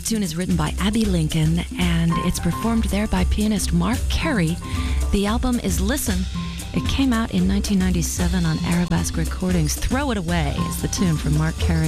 tune is written by Abby Lincoln, and it's performed there by pianist Mark Carey. The album is Listen. It came out in 1997 on Arabesque Recordings. Throw It Away is the tune from Mark Carey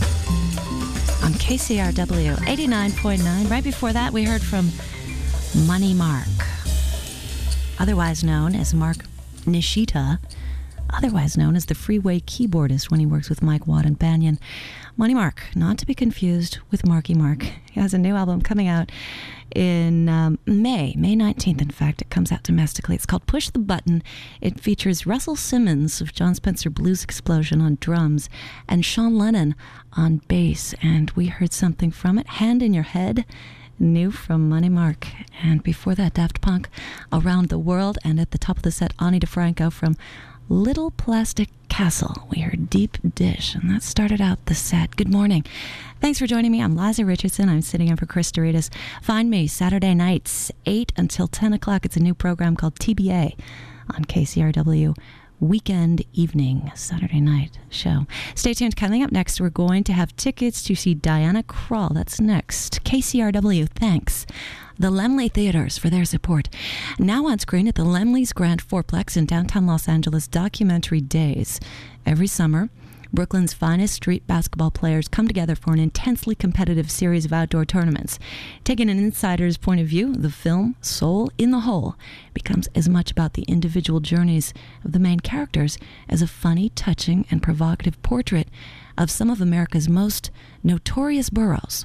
on KCRW 89.9. Right before that, we heard from Money Mark, otherwise known as Mark Nishita, otherwise known as the Freeway keyboardist when he works with Mike Watt and Banyan. Money Mark, not to be confused with Marky Mark. He has a new album coming out in May 19th, in fact. It comes out domestically. It's called Push the Button. It features Russell Simmons of John Spencer Blues Explosion on drums and Sean Lennon on bass. And we heard something from it, Hand in Your Head, new from Money Mark. And before that, Daft Punk, Around the World. And at the top of the set, Ani DeFranco from Little Plastic Castle. We heard Deep Dish, and that started out the set. Good morning. Thanks for joining me. I'm Liza Richardson. I'm sitting in for Chris Doritas. Find me Saturday nights, 8 until 10 o'clock. It's a new program called TBA on KCRW. Weekend evening, Saturday night show. Stay tuned. Coming up next, we're going to have tickets to see Diana Krall. That's next. KCRW, thanks the Laemmle Theaters for their support. Now on screen at the Laemmle's Grand Fourplex in downtown Los Angeles, Documentary Days. Every summer, Brooklyn's finest street basketball players come together for an intensely competitive series of outdoor tournaments. Taking an insider's point of view, the film, Soul in the Hole, becomes as much about the individual journeys of the main characters as a funny, touching, and provocative portrait of some of America's most notorious boroughs.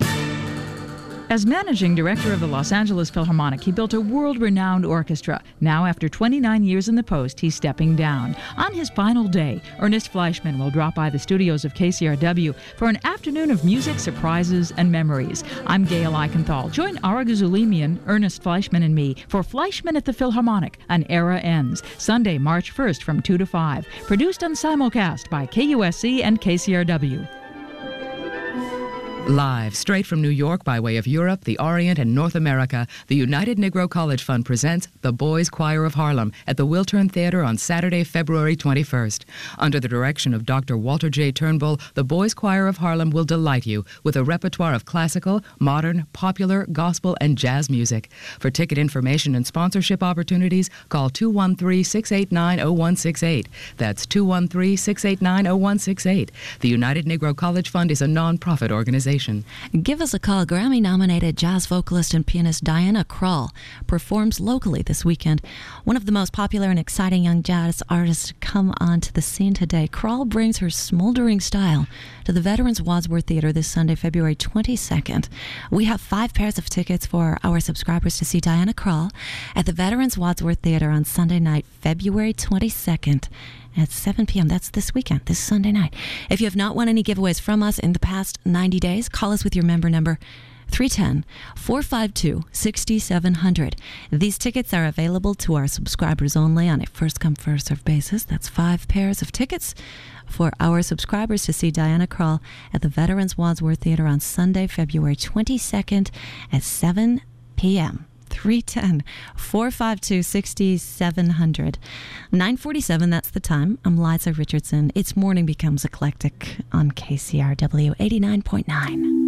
As managing director of the Los Angeles Philharmonic, he built a world-renowned orchestra. Now, after 29 years in the post, he's stepping down. On his final day, Ernest Fleischman will drop by the studios of KCRW for an afternoon of music, surprises, and memories. I'm Gail Eichenthal. Join Ara Gazulimian, Ernest Fleischman, and me for Fleischman at the Philharmonic, An Era Ends, Sunday, March 1st from 2 to 5. Produced on simulcast by KUSC and KCRW. Live, straight from New York by way of Europe, the Orient, and North America, the United Negro College Fund presents The Boys Choir of Harlem at the Wiltern Theater on Saturday, February 21st. Under the direction of Dr. Walter J. Turnbull, the Boys Choir of Harlem will delight you with a repertoire of classical, modern, popular, gospel, and jazz music. For ticket information and sponsorship opportunities, call 213-689-0168. That's 213-689-0168. The United Negro College Fund is a non-profit organization. Give us a call. Grammy-nominated jazz vocalist and pianist Diana Krall performs locally this weekend. One of the most popular and exciting young jazz artists to come onto the scene today. Krall brings her smoldering style to the Veterans Wadsworth Theater this Sunday, February 22nd. We have 5 pairs of tickets for our subscribers to see Diana Krall at the Veterans Wadsworth Theater on Sunday night, February 22nd. At 7 p.m. That's this weekend, this Sunday night. If you have not won any giveaways from us in the past 90 days, call us with your member number 310-452-6700. These tickets are available to our subscribers only on a first-come, first-served basis. That's 5 pairs of tickets for our subscribers to see Diana Krall at the Veterans Wadsworth Theater on Sunday, February 22nd at 7 p.m. 310-452-6700. 9:47, that's the time. I'm Liza Richardson. It's Morning Becomes Eclectic on KCRW 89.9.